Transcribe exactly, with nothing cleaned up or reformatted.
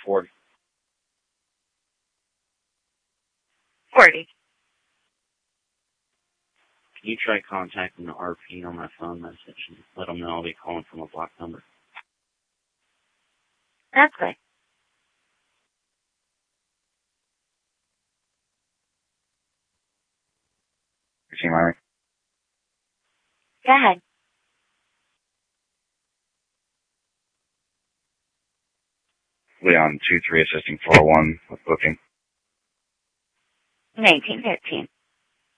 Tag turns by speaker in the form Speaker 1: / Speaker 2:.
Speaker 1: forty.
Speaker 2: forty.
Speaker 1: Can you try contacting the R P on my phone message and let them know I'll be calling from a blocked number?
Speaker 2: That's good.
Speaker 3: You Larry?
Speaker 2: Go ahead.
Speaker 3: Leon, two three assisting four oh one with booking.
Speaker 2: nineteen fifteen.